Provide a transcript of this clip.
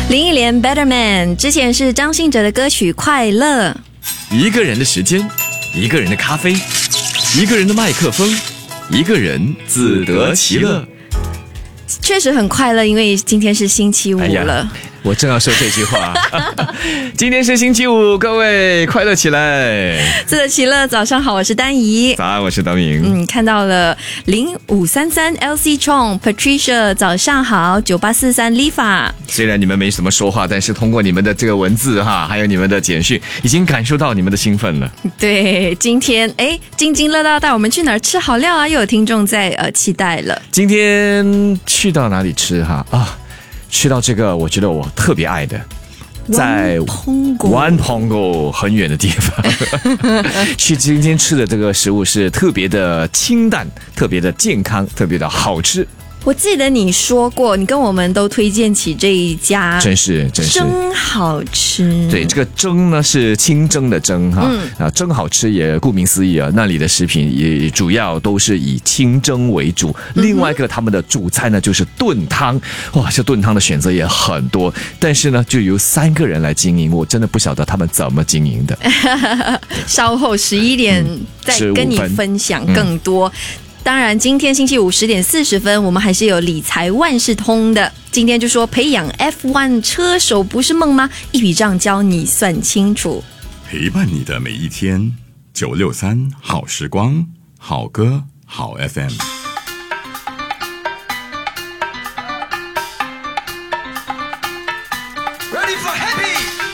林忆莲 Better Man 之前是张信哲的歌曲《快乐》。 一个人的时间，一个人的咖啡，一个人的麦克风，一个人自得其乐。 确实很快乐，因为今天是星期五了。 我正要说这句话。今天是星期五，各位快乐起来， 自得其乐。早上好，我是丹怡。 早安，我是德明。 看到了0533 LC Chong Patricia， 早上好。9843 Lifa。 虽然你们没什么说话，但是通过你们的这个文字还有你们的简讯，已经感受到你们的兴奋了。 对，今天津津乐道带我们去哪儿吃好料啊？又有听众在期待了。 今天去到哪里吃去到这个我觉得我特别爱的，在One Pongo 很远的地方。去今天吃的这个食物是特别的清淡，特别的健康，特别的好吃。 我记得你说过，你跟我们都推荐起这一家， 真是真好吃。 对，这个蒸呢是清蒸的蒸蒸好吃也顾名思义那里的食品也主要都是以清蒸为主。另外一个他们的主菜呢就是炖汤，哇，这炖汤的选择也很多，但是呢就由3个人来经营，我真的不晓得他们怎么经营的。 稍后11点再跟你分享更多。当然今天星期五10点40分我们还是有理财万事通的。今天就说培养 F1 车手不是梦吗？一笔账教你算清楚， 陪伴你的每一天。963好时光，好歌好 FM。